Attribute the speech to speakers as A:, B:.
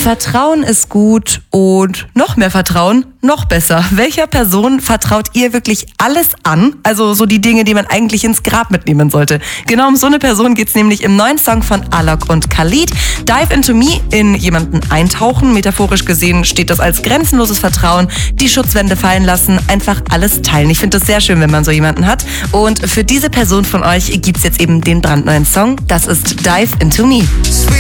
A: Vertrauen ist gut und noch mehr Vertrauen, noch besser. Welcher Person vertraut ihr wirklich alles an? Also so die Dinge, die man eigentlich ins Grab mitnehmen sollte. Genau um so eine Person geht's nämlich im neuen Song von Alok und Khalid. Dive into me, in jemanden eintauchen. Metaphorisch gesehen steht das als grenzenloses Vertrauen, die Schutzwände fallen lassen, einfach alles teilen. Ich finde das sehr schön, wenn man so jemanden hat. Und für diese Person von euch gibt's jetzt eben den brandneuen Song. Das ist Dive into me.